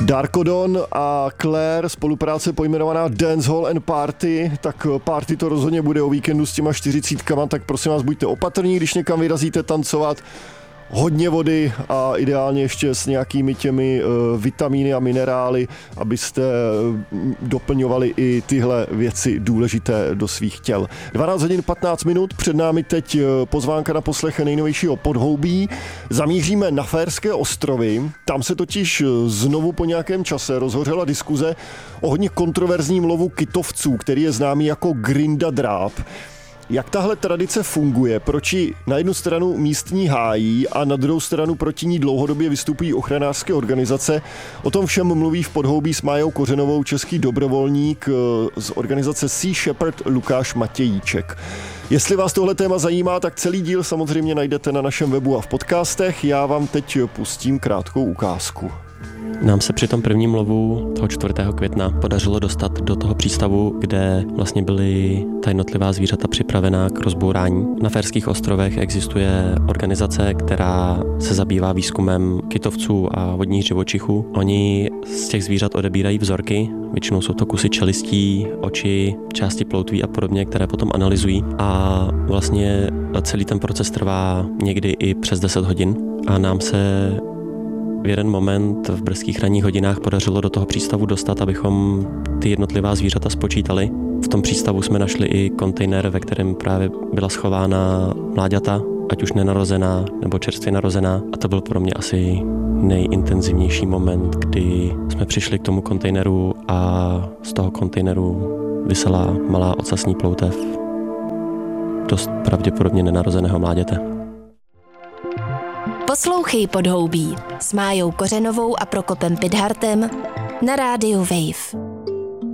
Darkodon a Claire, spolupráce pojmenovaná Dancehall and Party, tak party to rozhodně bude o víkendu s těma 40kama, tak prosím vás buďte opatrní, když někam vyrazíte tancovat. Hodně vody a ideálně ještě s nějakými těmi vitamíny a minerály, abyste doplňovali i tyhle věci důležité do svých těl. 12 hodin 15 minut, před námi teď pozvánka na poslech nejnovějšího Podhoubí. Zamíříme na Faerské ostrovy, tam se totiž znovu po nějakém čase rozhořela diskuze o hodně kontroverzním lovu kytovců, který je známý jako grindadráp. Jak tahle tradice funguje, proč ji na jednu stranu místní hájí a na druhou stranu proti ní dlouhodobě vystupují ochranářské organizace? O tom všem mluví v Podhoubí s Májou Kořenovou český dobrovolník z organizace Sea Shepherd Lukáš Matějíček. Jestli vás tohle téma zajímá, tak celý díl samozřejmě najdete na našem webu a v podcastech. Já vám teď pustím krátkou ukázku. Nám se při tom prvním lovu toho 4. května podařilo dostat do toho přístavu, kde vlastně byly ta jednotlivá zvířata připravená k rozbourání. Na Faerských ostrovech existuje organizace, která se zabývá výzkumem kytovců a vodních živočichů. Oni z těch zvířat odebírají vzorky, většinou jsou to kusy čelistí, oči, části ploutví a podobně, které potom analyzují. A vlastně celý ten proces trvá někdy i přes 10 hodin. A nám se v jeden moment v brzkých ranních hodinách podařilo do toho přístavu dostat, abychom ty jednotlivá zvířata spočítali. V tom přístavu jsme našli i kontejner, ve kterém právě byla schována mláďata, ať už nenarozená nebo čerstvě narozená. A to byl pro mě asi nejintenzivnější moment, kdy jsme přišli k tomu kontejneru a z toho kontejneru visela malá ocasní ploutev dost pravděpodobně nenarozeného mláděte. Poslouchej Podhoubí s Májou Kořenovou a Prokopem Pidhartem na rádiu Wave.